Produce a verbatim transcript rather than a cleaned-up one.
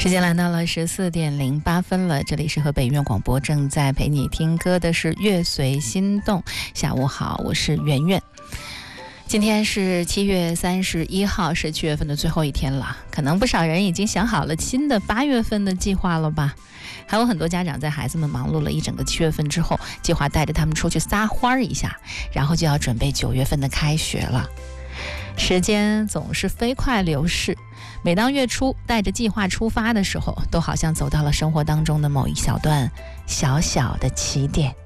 时间来到了十四点零八分了，这里是河北音乐广播，正在陪你听歌的是乐随心动。下午好，我是圆圆。今天是七月三十一号，是七月份的最后一天了，可能不少人已经想好了新的八月份的计划了吧？还有很多家长在孩子们忙碌了一整个七月份之后，计划带着他们出去撒欢一下，然后就要准备九月份的开学了。时间总是飞快流逝，每当月初带着计划出发的时候，都好像走到了生活当中的某一小段小小的起点。